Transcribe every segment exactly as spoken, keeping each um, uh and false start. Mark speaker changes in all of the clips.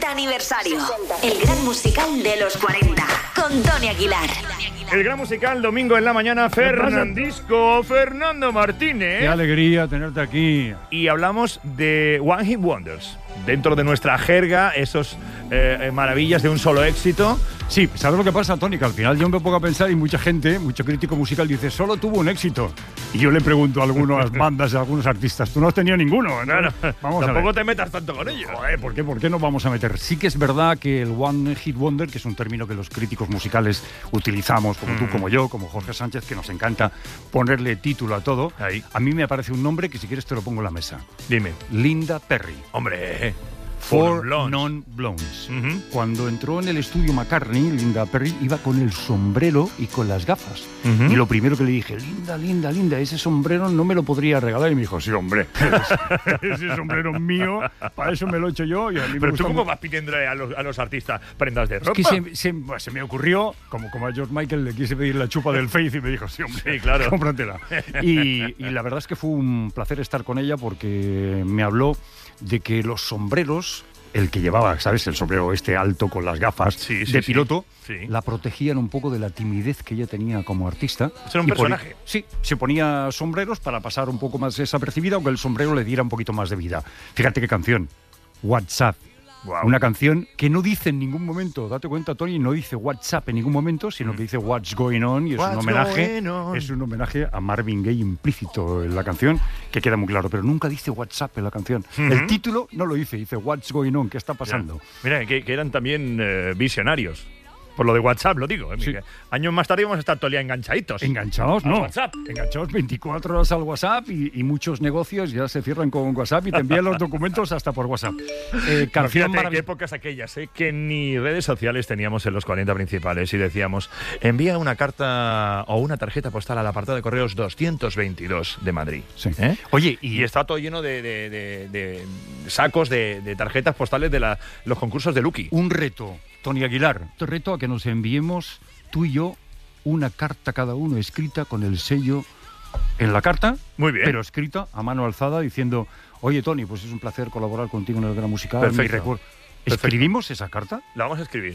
Speaker 1: sesenta aniversario. El gran musical de los cuarenta. Con Tony Aguilar.
Speaker 2: El gran musical, domingo en la mañana, Fernandisco, Fernando Martínez.
Speaker 3: Qué alegría tenerte aquí.
Speaker 2: Y hablamos de One Hit Wonders. Dentro de nuestra jerga, esos eh, maravillas de un solo éxito.
Speaker 3: Sí, ¿sabes lo que pasa, Tony? Que al final yo me pongo a pensar y mucha gente, mucho crítico musical dice, solo tuvo un éxito. Y yo le pregunto a algunas bandas, a algunos artistas, tú no has tenido ninguno. ¿no?
Speaker 2: No, no,
Speaker 3: vamos
Speaker 2: tampoco
Speaker 3: a ver.
Speaker 2: te metas tanto con ellos.
Speaker 3: Joder, ¿por qué, ¿por qué nos vamos a meter? Sí que es verdad que el One Hit Wonder, que es un término que los críticos musicales utilizamos, como mm. tú, como yo, como Jorge Sánchez, que nos encanta ponerle título a todo,
Speaker 2: Ahí.
Speaker 3: a mí me aparece un nombre que si quieres te lo pongo en la mesa.
Speaker 2: Dime.
Speaker 3: Linda Perry.
Speaker 2: Hombre...
Speaker 3: Four Non Blondes.
Speaker 2: Uh-huh.
Speaker 3: Cuando entró en el estudio McCartney, Linda Perry iba con el sombrero y con las gafas.
Speaker 2: Uh-huh.
Speaker 3: Y lo primero que le dije, Linda, Linda, Linda, ese sombrero no me lo podría regalar. Y me dijo, sí, hombre, ese sombrero mío, para eso me lo he hecho yo. Y a mí me
Speaker 2: Pero
Speaker 3: gusta
Speaker 2: tú, ¿cómo
Speaker 3: mu-
Speaker 2: vas pidiendo a los, a los artistas prendas de
Speaker 3: Es
Speaker 2: ropa?
Speaker 3: que se, se, se me ocurrió, como, como a George Michael le quise pedir la chupa del Faith y me dijo, sí, hombre,
Speaker 2: Sí, claro.
Speaker 3: cómpratela. Y, y la verdad es que fue un placer estar con ella porque me habló de que los sombreros, el que llevaba, ¿sabes? El sombrero este alto con las gafas
Speaker 2: Sí, sí,
Speaker 3: de
Speaker 2: sí.
Speaker 3: piloto,
Speaker 2: Sí.
Speaker 3: la protegían un poco de la timidez que ella tenía como artista.
Speaker 2: Eso era un
Speaker 3: Y por-
Speaker 2: personaje.
Speaker 3: sí, se ponía sombreros para pasar un poco más desapercibida, aunque el sombrero le diera un poquito más de vida. Fíjate qué canción, WhatsApp.
Speaker 2: Wow.
Speaker 3: Una canción que no dice en ningún momento, date cuenta, Tony, no dice WhatsApp en ningún momento, sino que dice What's Going On, y es
Speaker 2: What's
Speaker 3: un homenaje,
Speaker 2: going on.
Speaker 3: es un homenaje a Marvin Gaye implícito en la canción, que queda muy claro, pero nunca dice WhatsApp en la canción.
Speaker 2: Uh-huh.
Speaker 3: El título no lo dice, dice What's Going On, ¿qué está pasando?
Speaker 2: Mira, que, que eran también eh, visionarios. Por lo de WhatsApp, lo digo. ¿eh?
Speaker 3: Sí.
Speaker 2: Que años más tarde vamos a estar todo el día enganchaditos.
Speaker 3: Enganchados,
Speaker 2: Al
Speaker 3: no.
Speaker 2: WhatsApp.
Speaker 3: Enganchados veinticuatro horas al WhatsApp y, y muchos negocios ya se cierran con WhatsApp y te envían los documentos hasta por WhatsApp. Eh,
Speaker 2: Pero
Speaker 3: canción
Speaker 2: fíjate qué
Speaker 3: marav-
Speaker 2: épocas aquellas, ¿eh? Que ni redes sociales teníamos en los cuarenta principales y decíamos, envía una carta o una tarjeta postal al apartado de correos doscientos veintidós de Madrid.
Speaker 3: Sí.
Speaker 2: ¿Eh?
Speaker 3: Oye,
Speaker 2: Y
Speaker 3: y
Speaker 2: está todo lleno de, de- de- de sacos de, de tarjetas postales de la- los concursos de Lucky.
Speaker 3: un reto, Tony Aguilar, te reto a que nos enviemos tú y yo una carta cada uno escrita con el sello en la carta,
Speaker 2: Muy bien.
Speaker 3: pero escrita a mano alzada diciendo, oye Tony, pues es un placer colaborar contigo en el Gran Musical.
Speaker 2: Perfecto.
Speaker 3: mi recuerdo".
Speaker 2: Perfecto.
Speaker 3: ¿Escribimos esa carta?
Speaker 2: La vamos a escribir.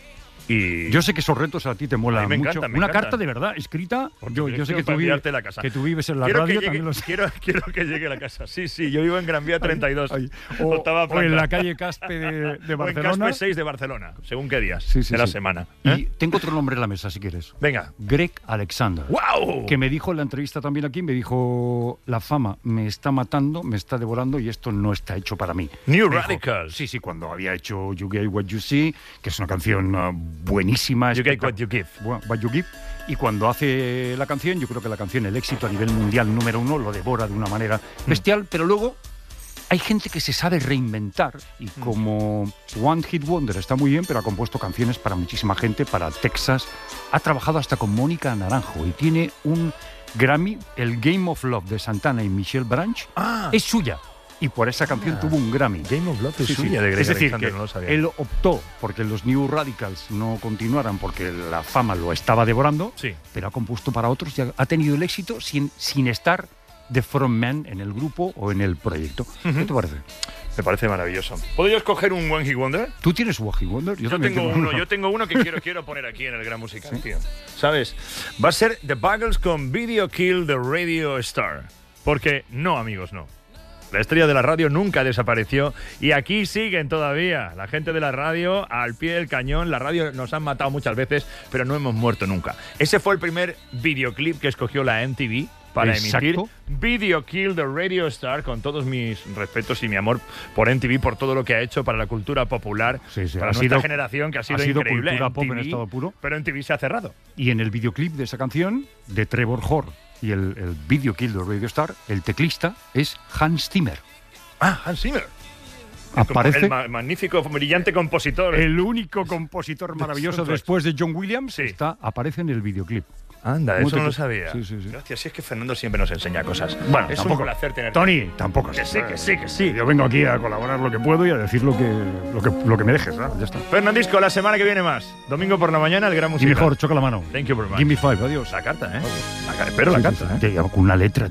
Speaker 2: Y
Speaker 3: Yo sé que esos retos a ti te molan
Speaker 2: A mí me
Speaker 3: mucho.
Speaker 2: encantan, me
Speaker 3: una
Speaker 2: encantan.
Speaker 3: carta de verdad escrita.
Speaker 2: Porque
Speaker 3: Yo,
Speaker 2: yo
Speaker 3: yo sé
Speaker 2: quiero
Speaker 3: que tú,
Speaker 2: para
Speaker 3: vives,
Speaker 2: enviarte la casa.
Speaker 3: que tú vives en la
Speaker 2: quiero,
Speaker 3: radio,
Speaker 2: que llegue,
Speaker 3: también lo sé.
Speaker 2: quiero, quiero que llegue a la casa. Sí, sí, yo vivo en Gran Vía treinta y dos.
Speaker 3: Ay, o,
Speaker 2: octava
Speaker 3: o en
Speaker 2: planta.
Speaker 3: la calle Caspe de, de
Speaker 2: O en
Speaker 3: Barcelona.
Speaker 2: Caspe seis de Barcelona, según qué días
Speaker 3: Sí, sí,
Speaker 2: de la
Speaker 3: sí.
Speaker 2: semana.
Speaker 3: Y
Speaker 2: ¿eh?
Speaker 3: tengo otro nombre en la mesa, si quieres.
Speaker 2: Venga.
Speaker 3: Greg Alexander.
Speaker 2: ¡Wow!
Speaker 3: Que me dijo en la entrevista también aquí, me dijo, la fama me está matando, me está devorando y esto no está hecho para mí.
Speaker 2: New
Speaker 3: Me dijo,
Speaker 2: Radicals.
Speaker 3: Sí, sí, cuando había hecho You Get What You See, que es una canción uh, buenísima.
Speaker 2: You Get
Speaker 3: espectac-
Speaker 2: What You Give.
Speaker 3: What What You Give. Y cuando hace la canción, yo creo que la canción, el éxito a nivel mundial número uno, lo devora de una manera bestial, pero luego hay gente que se sabe reinventar y como One Hit Wonder está muy bien, pero ha compuesto canciones para muchísima gente, para Texas, ha trabajado hasta con Mónica Naranjo y tiene un Grammy, el Game of Love de Santana y Michelle Branch,
Speaker 2: Ah.
Speaker 3: es suya. Y por esa canción tuvo un Grammy.
Speaker 2: Game of Love es
Speaker 3: Sí, sí.
Speaker 2: suya de Greg
Speaker 3: Es decir,
Speaker 2: Alexander,
Speaker 3: que
Speaker 2: no lo sabía.
Speaker 3: él optó porque los New Radicals no continuaran porque la fama lo estaba devorando,
Speaker 2: Sí.
Speaker 3: pero ha compuesto para otros y ha, ha tenido el éxito sin, sin estar de frontman en el grupo o en el proyecto. ¿Qué te parece?
Speaker 2: Me parece maravilloso. ¿Puedo yo escoger un One Hit Wonder?
Speaker 3: ¿Tú tienes One Hit Wonder?
Speaker 2: Yo
Speaker 3: también
Speaker 2: tengo uno, yo tengo uno que quiero, quiero poner aquí en el Gran Musical, tío. ¿Sabes? Va a ser The Buggles con Video Kill the Radio Star. Porque no, amigos, no. La estrella de la radio nunca desapareció y aquí siguen todavía. La gente de la radio al pie del cañón. La radio nos han matado muchas veces, pero no hemos muerto nunca. Ese fue el primer videoclip que escogió la M T V para
Speaker 3: Exacto.
Speaker 2: emitir Video Kill the Radio Star, con todos mis respetos y mi amor por M T V, por todo lo que ha hecho para la cultura popular,
Speaker 3: Sí, sí,
Speaker 2: para
Speaker 3: ha
Speaker 2: nuestra
Speaker 3: sido-
Speaker 2: generación, que ha sido,
Speaker 3: ha sido
Speaker 2: increíble.
Speaker 3: cultura pop en
Speaker 2: M T V,
Speaker 3: estado puro.
Speaker 2: Pero M T V se ha cerrado.
Speaker 3: Y en el videoclip de esa canción, de Trevor Horn y el, el Video Kill de Radio Star, el teclista es Hans Zimmer.
Speaker 2: Ah, Hans Zimmer.
Speaker 3: Aparece
Speaker 2: El ma- magnífico, brillante compositor.
Speaker 3: el único compositor maravilloso después de John Williams,
Speaker 2: Sí.
Speaker 3: está, aparece en el videoclip.
Speaker 2: Anda,
Speaker 3: ¿Cómo
Speaker 2: eso
Speaker 3: te
Speaker 2: no lo
Speaker 3: cu-
Speaker 2: sabía.
Speaker 3: Sí, sí, sí.
Speaker 2: Gracias, si es que Fernando siempre nos enseña cosas.
Speaker 3: Bueno,
Speaker 2: es
Speaker 3: tampoco.
Speaker 2: un placer tenerte.
Speaker 3: Tony, tampoco.
Speaker 2: Que sí, que sí, que sí.
Speaker 3: Yo vengo aquí a colaborar lo que puedo y a decir lo que, lo que, lo que me dejes, ¿no? Ya está.
Speaker 2: Fernandisco, la semana que viene más. Domingo por la mañana, el gran
Speaker 3: Y
Speaker 2: musical.
Speaker 3: mejor, choca la mano.
Speaker 2: Thank you very much.
Speaker 3: Give me five, adiós.
Speaker 2: La carta, ¿eh? La ca- espero la
Speaker 3: Sí, sí,
Speaker 2: carta,
Speaker 3: sí.
Speaker 2: ¿eh?
Speaker 3: Con una letra.